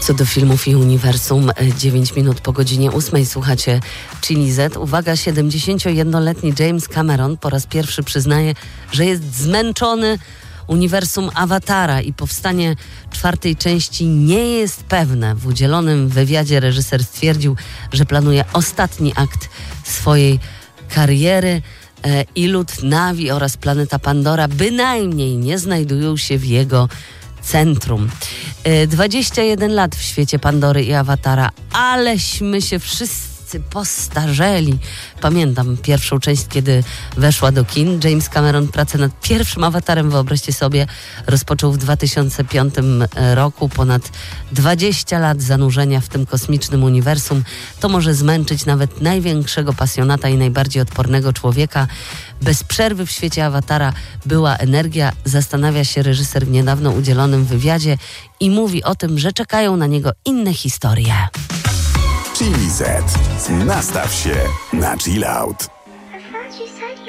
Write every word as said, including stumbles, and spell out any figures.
Co do filmów i uniwersum, dziewięć minut po godzinie ósmej słuchacie Chili Z. Uwaga, siedemdziesięciojednoletni James Cameron po raz pierwszy przyznaje, że jest zmęczony uniwersum Awatara i powstanie czwartej części nie jest pewne. W udzielonym wywiadzie reżyser stwierdził, że planuje ostatni akt swojej kariery. I lud Navi oraz planeta Pandora bynajmniej nie znajdują się w jego centrum. dwadzieścia jeden lat w świecie Pandory i Awatara, aleśmy się wszyscy postarzeli. Pamiętam pierwszą część, kiedy weszła do kin. James Cameron pracę nad pierwszym Awatarem, wyobraźcie sobie, rozpoczął w dwa tysiące piątym roku. Ponad dwadzieścia lat zanurzenia w tym kosmicznym uniwersum. To może zmęczyć nawet największego pasjonata i najbardziej odpornego człowieka. Bez przerwy w świecie Awatara była energia, zastanawia się reżyser w niedawno udzielonym wywiadzie i mówi o tym, że czekają na niego inne historie. Chili Z. Nastaw się na chill out.